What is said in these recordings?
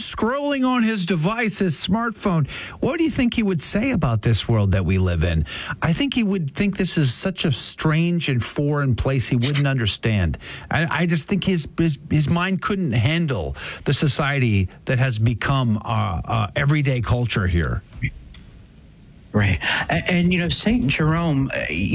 scrolling on his device, his smartphone. What do you think he would say about this world that we live in? I think he would think this is such a strange and foreign place he wouldn't understand. I just think his mind couldn't handle the society that has become everyday culture here. Right. And St. Jerome,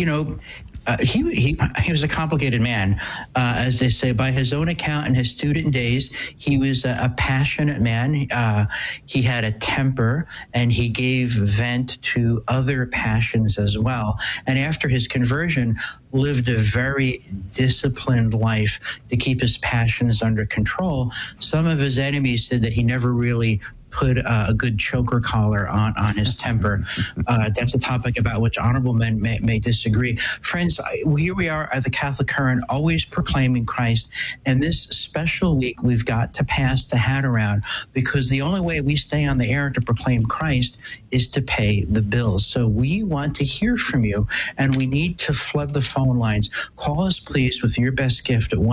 he was a complicated man, as they say. By his own account, in his student days, he was a passionate man. He had a temper, and he gave vent to other passions as well. And after his conversion, lived a very disciplined life to keep his passions under control. Some of his enemies said that he never really put a good choker collar on his temper. That's a topic about which honorable men may disagree. Friends, here we are at the Catholic Current, always proclaiming Christ. And this special week, we've got to pass the hat around, because the only way we stay on the air to proclaim Christ is to pay the bills. So we want to hear from you, and we need to flood the phone lines. Call us, please, with your best gift at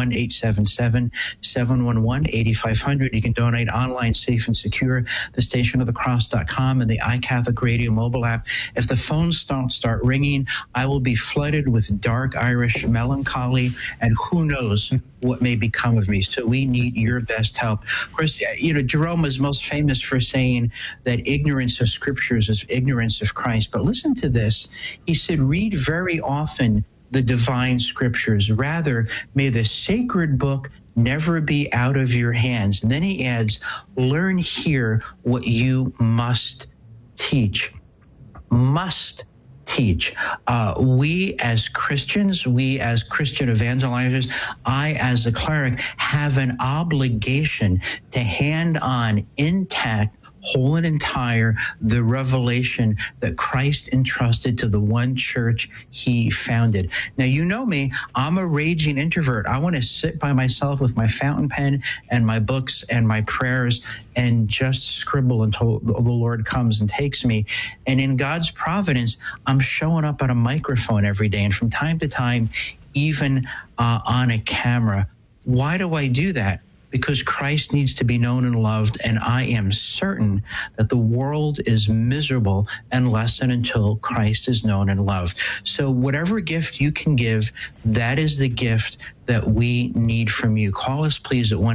1-877-711-8500. You can donate online, safe and secure, thestationofthecross.com and the iCatholic Radio mobile app. If the phones don't start ringing, I will be flooded with dark Irish melancholy, and who knows what may become of me. So we need your best help. Of course, Jerome is most famous for saying that ignorance of scriptures is ignorance of Christ. But listen to this. He said, read very often the divine scriptures. Rather, may the sacred book never be out of your hands. And then he adds, learn here what you must teach. Must teach. We as Christians, we as Christian evangelizers, I as a cleric have an obligation to hand on intact, whole and entire, the revelation that Christ entrusted to the one church he founded. Now, you know me, I'm a raging introvert. I want to sit by myself with my fountain pen and my books and my prayers and just scribble until the Lord comes and takes me. And in God's providence, I'm showing up on a microphone every day, and from time to time, even on a camera. Why do I do that? Because Christ needs to be known and loved, and I am certain that the world is miserable unless and until Christ is known and loved. So whatever gift you can give, that is the gift that we need from you. Call us, please, at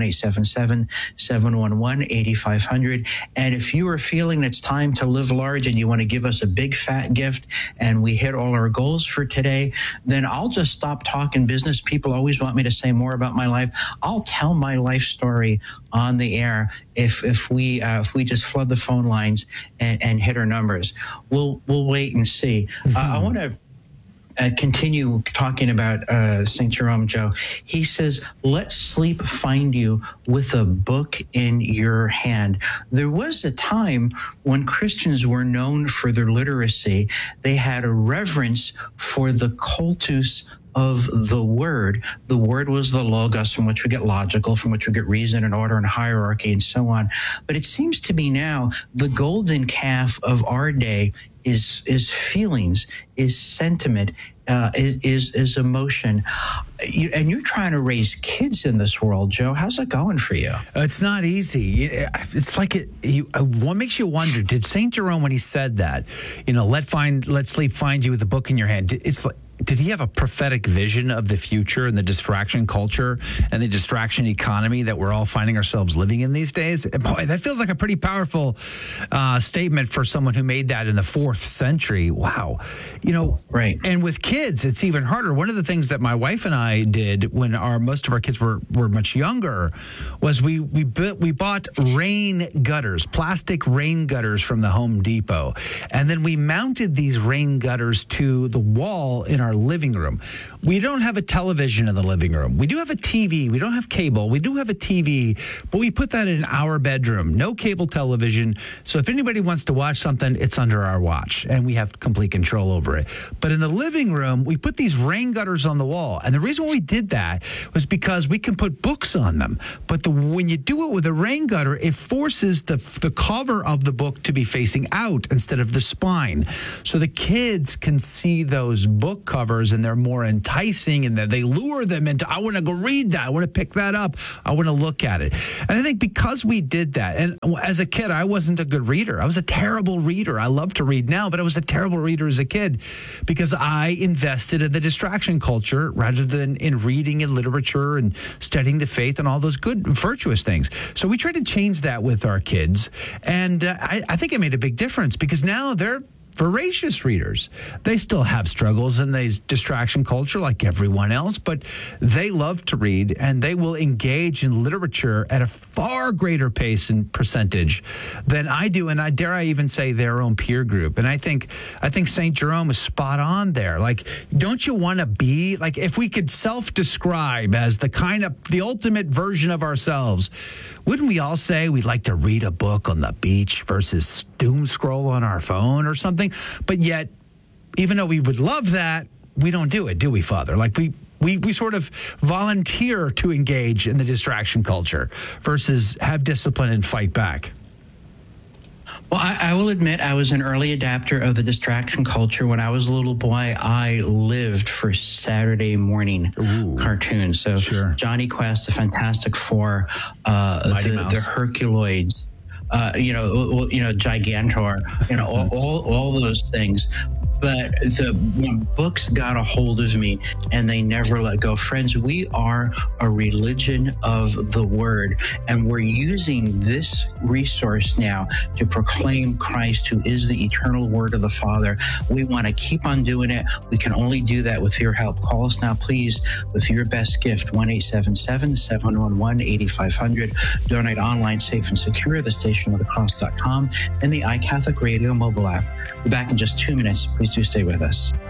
1-877-711-8500. And if you are feeling it's time to live large and you want to give us a big fat gift and we hit all our goals for today, then I'll just stop talking business. People always want me to say more about my life. I'll tell my life story on the air if we just flood the phone lines and hit our numbers. We'll wait and see. I want to continue talking about St. Jerome, Joe. He says, let sleep find you with a book in your hand. There was a time when Christians were known for their literacy. They had a reverence for the cultus of the word. The word was the logos, from which we get logical, from which we get reason and order and hierarchy and so on. But it seems to me now the golden calf of our day is feelings, is sentiment, is emotion. And you're trying to raise kids in this world, Joe. How's it going for you? It's not easy. It's like what makes you wonder, did St. Jerome, when he said that, let sleep find you with a book in your hand, did he have a prophetic vision of the future and the distraction culture and the distraction economy that we're all finding ourselves living in these days? Boy, that feels like a pretty powerful statement for someone who made that in the 4th century. Wow. Right. And with kids, it's even harder. One of the things that my wife and I did when most of our kids were much younger was we bought rain gutters, plastic rain gutters from the Home Depot. And then we mounted these rain gutters to the wall in our living room. We don't have a television in the living room. We do have a TV. We don't have cable. We do have a TV, but we put that in our bedroom. No cable television. So if anybody wants to watch something, it's under our watch, and we have complete control over it. But in the living room, we put these rain gutters on the wall. And the reason we did that was because we can put books on them. But when you do it with a rain gutter, it forces the cover of the book to be facing out instead of the spine. So the kids can see those book covers covers and they're more enticing and that they lure them into, I want to go read that. I want to pick that up. I want to look at it. And I think because we did that, and as a kid, I wasn't a good reader. I was a terrible reader. I love to read now, but I was a terrible reader as a kid because I invested in the distraction culture rather than in reading and literature and studying the faith and all those good, virtuous things. So we tried to change that with our kids. And I think it made a big difference because now they're voracious readers. They still have struggles in this distraction culture like everyone else, but they love to read and they will engage in literature at a far greater pace and percentage than I do. And dare I even say their own peer group. And I think St. Jerome is spot on there. Like, don't you want to be like, if we could self-describe as the ultimate version of ourselves, wouldn't we all say we'd like to read a book on the beach versus doom scroll on our phone or something? But yet, even though we would love that, we don't do it, do we, Father? Like we sort of volunteer to engage in the distraction culture versus have discipline and fight back. Well, I will admit I was an early adapter of the distraction culture. When I was a little boy, I lived for Saturday morning cartoons. So sure. Johnny Quest, the Fantastic Four, the Herculoids, Gigantor, all those things. But when books got a hold of me and they never let go. Friends, we are a religion of the word, and we're using this resource now to proclaim Christ, who is the eternal word of the Father. We want to keep on doing it. We can only do that with your help. Call us now, please, with your best gift, 1-877-711-8500. Donate online, safe and secure, thestationofthecross.com and the iCatholic Radio mobile app. We're back in just 2 minutes. Please do stay with us.